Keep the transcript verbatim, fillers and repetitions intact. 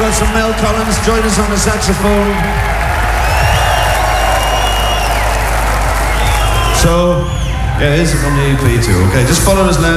got some Mel Collins, join us on the saxophone. So, yeah, here's it from the E P too, okay? Just follow us now.